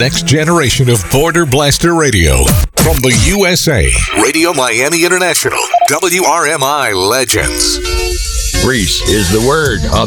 next generation of Border Blaster Radio. From the USA, Radio Miami International, WRMI Legends. Grease is the word on